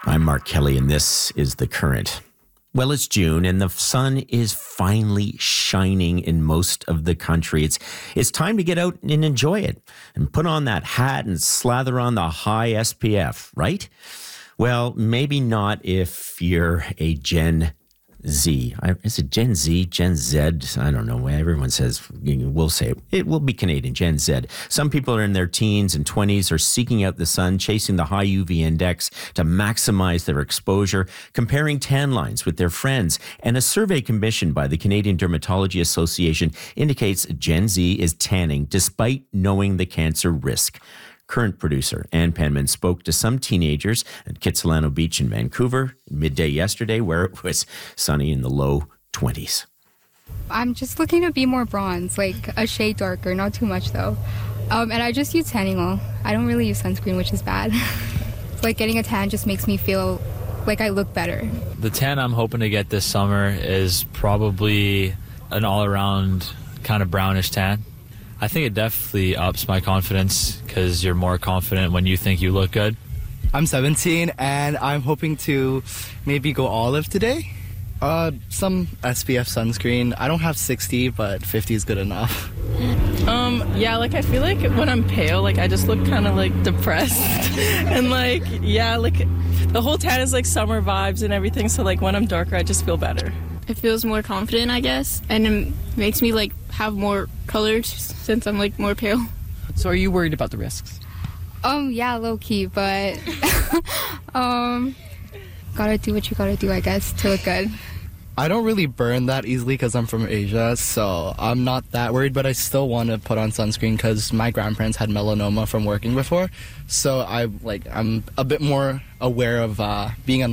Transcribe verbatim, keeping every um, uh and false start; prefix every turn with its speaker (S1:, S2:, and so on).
S1: I'm Mark Kelly, and this is The Current. Well, it's June, and the sun is finally shining in most of the country. It's it's time to get out and enjoy it and put on that hat and slather on the high S P F, right? Well, maybe not if you're a Gen Z. I, is it Gen Z, Gen Z? I don't know. Everyone says, we'll say it. It will be Canadian, Gen Z. Some people are in their teens and twenties, are seeking out the sun, chasing the high U V index to maximize their exposure, comparing tan lines with their friends. And a survey commissioned by the Canadian Dermatology Association indicates Gen Z is tanning despite knowing the cancer risk. Current producer Ann Penman spoke to some teenagers at Kitsilano Beach in Vancouver midday yesterday, where it was sunny in the low twenties.
S2: I'm just looking to be more bronze, like a shade darker, not too much though. Um, and I just use tanning oil. I don't really use sunscreen, which is bad. Like getting a tan just makes me feel like I look better.
S3: The tan I'm hoping to get this summer is probably an all-around kind of brownish tan. I think it definitely ups my confidence because you're more confident when you think you look good.
S4: I'm seventeen and I'm hoping to maybe go olive today. Uh, some S P F sunscreen. I don't have sixty, but fifty is good enough.
S5: Um, yeah, like I feel like when I'm pale, like I just look kind of like depressed. And like, yeah, like the whole tan is like summer vibes and everything. So like when I'm darker, I just feel better.
S6: It feels more confident, I guess, and it makes me like have more colors since I'm like more pale.
S7: So are you worried about the risks?
S2: Um, yeah, low key, but um, gotta do what you gotta do, I guess, to look good.
S4: I don't really burn that easily because I'm from Asia, so I'm not that worried, but I still want to put on sunscreen because my grandparents had melanoma from working before, so I like I'm a bit more aware of uh, being on